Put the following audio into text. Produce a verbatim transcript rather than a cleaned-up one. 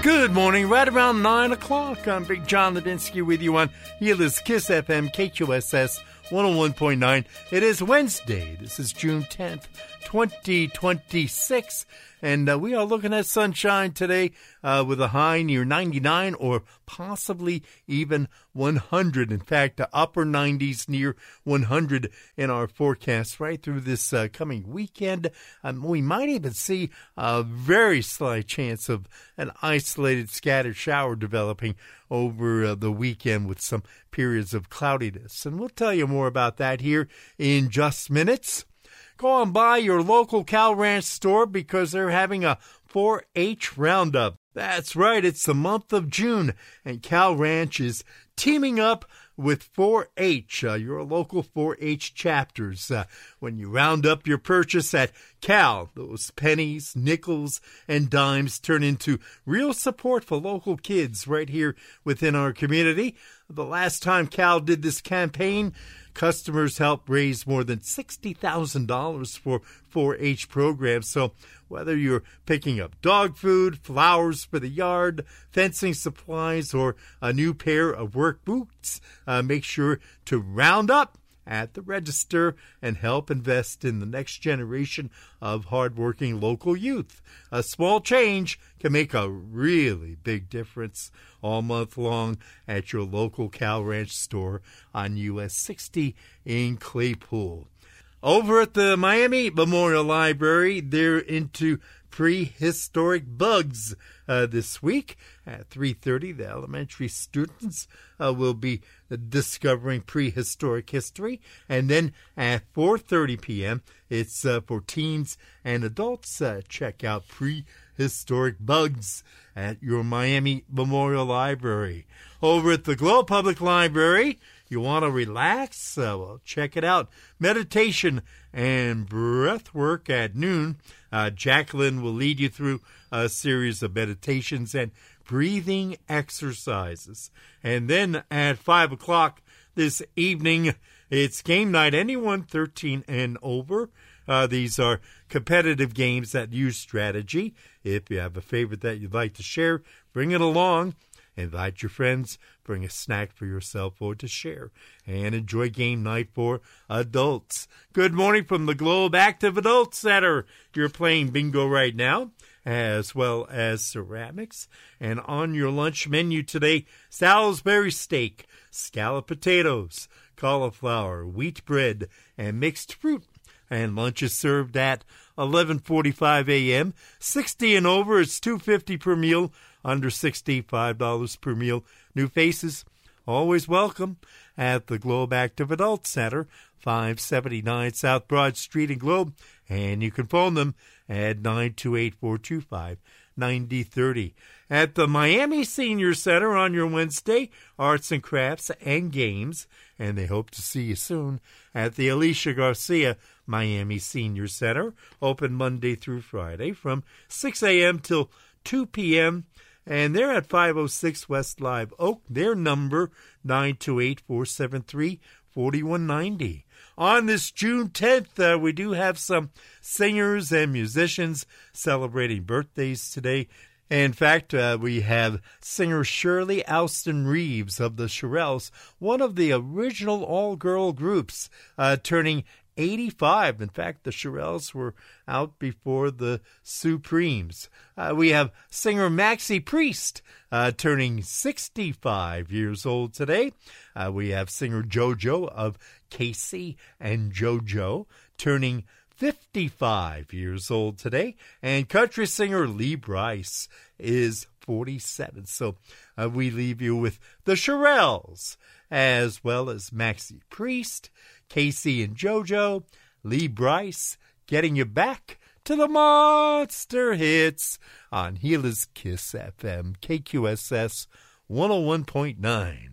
Good morning, right around nine o'clock. I'm Big John Ladinsky with you on Gilda's Kiss F M, K Q S S one oh one point nine. It is Wednesday. This is June tenth, twenty twenty-six. And uh, we are looking at sunshine today uh, with a high near ninety-nine or possibly even one hundred. In fact, the upper nineties near one hundred in our forecast right through this uh, coming weekend. Um, we might even see a very slight chance of an isolated scattered shower developing over uh, the weekend with some periods of cloudiness. And we'll tell you more about that here in just minutes. Go on by your local Cal Ranch store because they're having a four H roundup. That's right, it's the month of June, and Cal Ranch is teaming up with four H, uh, your local four H chapters. Uh, when you round up your purchase at Cal, those pennies, nickels, and dimes turn into real support for local kids right here within our community. The last time Cal did this campaign, customers helped raise more than sixty thousand dollars for four H programs. So whether you're picking up dog food, flowers for the yard, fencing supplies, or a new pair of work boots, uh, make sure to round up at the register and help invest in the next generation of hardworking local youth. A small change can make a really big difference all month long at your local Cal Ranch store on U S sixty in Claypool. Over at the Miami Memorial Library, they're into prehistoric bugs uh, this week. At three thirty, the elementary students uh, will be discovering prehistoric history. And then at four thirty p.m., it's uh, for teens and adults. Uh, check out prehistoric bugs at your Miami Memorial Library. Over at the Glow Public Library, you want to relax? Uh, well, check it out. Meditation and breath work at noon. Uh, Jacqueline will lead you through a series of meditations and breathing exercises. And then at five o'clock this evening, it's game night. Anyone thirteen and over. Uh, these are competitive games that use strategy. If you have a favorite that you'd like to share, bring it along. Invite your friends, bring a snack for yourself or to share, and enjoy game night for adults. Good morning from the Globe Active Adult Center. You're playing bingo right now, as well as ceramics. And on your lunch menu today, Salisbury steak, scalloped potatoes, cauliflower, wheat bread, and mixed fruit. And lunch is served at eleven forty-five a.m. sixty and over is two dollars and fifty cents per meal. Under sixty, five dollars per meal. New faces, always welcome at the Globe Active Adult Center, five seventy-nine South Broad Street in Globe. And you can phone them at nine two eight, four two five, nine zero three zero. At the Miami Senior Center on your Wednesday, arts and crafts and games. And they hope to see you soon at the Alicia Garcia Miami Senior Center, open Monday through Friday from six a.m. till two p.m., and they're at five oh six West Live Oak. Their number, nine two eight, four seven three, four one nine zero. On this June tenth, uh, we do have some singers and musicians celebrating birthdays today. In fact, uh, we have singer Shirley Alston Reeves of the Shirelles, one of the original all-girl groups, uh, turning eighty-five. In fact, the Shirelles were out before the Supremes. Uh, we have singer Maxie Priest uh, turning sixty-five years old today. Uh, we have singer JoJo of Casey and JoJo turning fifty-five years old today. And country singer Lee Brice is forty-seven. So uh, we leave you with the Shirelles, as well as Maxie Priest, Casey and JoJo, Lee Brice, getting you back to the monster hits on Gila's Kiss F M, K Q S S one oh one point nine.